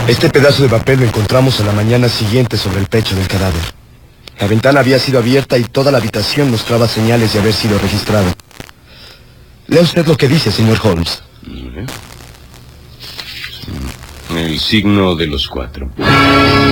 Este pedazo de papel lo encontramos a la mañana siguiente sobre el pecho del cadáver. La ventana había sido abierta y toda la habitación mostraba señales de haber sido registrado. Lea usted lo que dice, señor Holmes. El signo de los 4.